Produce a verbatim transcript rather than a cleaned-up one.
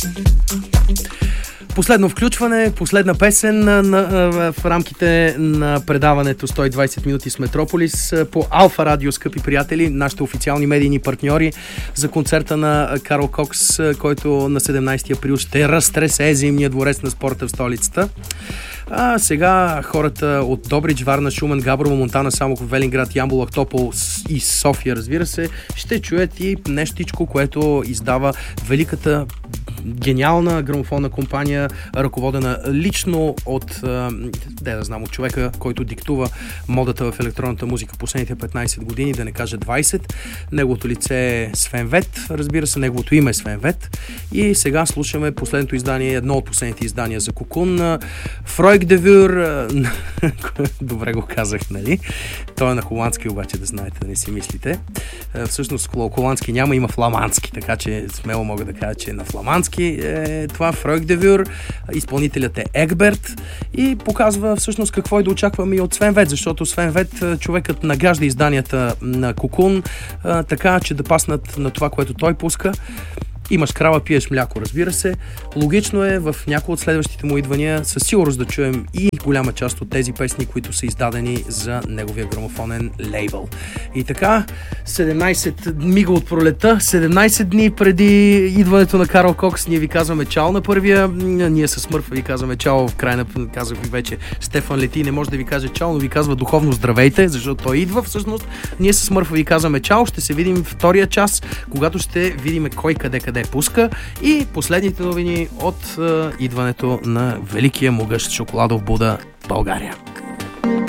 Последно включване, последна песен на, на, в рамките на предаването сто и двайсет минути с Метрополис по Алфа Радио, скъпи приятели, нашите официални медийни партньори за концерта на Карл Кокс, който на седемнайсети април ще разтресе Зимния дворец на спорта в столицата. А сега хората от Добрич, Варна, Шумен, Габрово, Монтана, Самоков, Велинград, Ямбол, Ахтопол и София, разбира се, ще чуят и нещичко, което издава великата гениална грамофонна компания, ръководена лично от, де да знам, от човека, който диктува модата в електронната музика последните петнайсет години, да не кажа двайсет. Неговото лице е Свен Вет, разбира се, неговото име е Свен Вет. И сега слушаме последното издание, едно от последните издания за Кокун, Фройк де Вюр. Добре го казах, нали? Той е на холандски, обаче да знаете, да не си мислите. Всъщност холандски няма, има фламандски, така че смело мога да кажа, че е на фламандски. Е това Фройк де Вюр, изпълнителят е Егберт и показва всъщност какво е да очакваме и от Свен Вет, защото Свен Вет, човекът нагажда изданията на Кокун, така че да паснат на това, което той пуска. Имаш крава, пиеш мляко, разбира се. Логично е в някои от следващите му идвания със сигурност да чуем и голяма част от тези песни, които са издадени за неговия грамофонен лейбъл. И така, седемнайсет мига от пролета, седемнайсет дни преди идването на Карл Кокс, ние ви казваме чао на първия, ние с Мърфа ви казваме чао, в крайна казах ви вече, Стефан лети, не може да ви каже чао, но ви казва духовно здравейте, защото той идва всъщност. Ние с Мърфа ви казваме чао, ще се видим втория час, когато ще видим кой къде къде пуска и последните новини от е, идването на великия могъщ шоколадов Буда България.